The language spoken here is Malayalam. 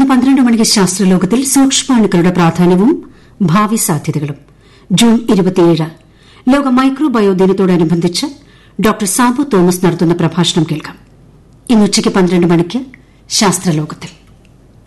12 മണിക്ക് ശാസ്ത്രലോകത്തിൽ സൂക്ഷ്മാണുക്കളുടെ പ്രാധാന്യവും ഭാവി സാധ്യതകളും ജൂൺ 27 ലോക മൈക്രോബയോ ദിനത്തോടനുബന്ധിച്ച് ഡോക്ടർ സാബു തോമസ് നടത്തുന്ന പ്രഭാഷണം കേൾക്കാം. ഇന്നുച്ചയ്ക്ക് 12 മണിക്ക് ശാസ്ത്രലോകത്തിൽ.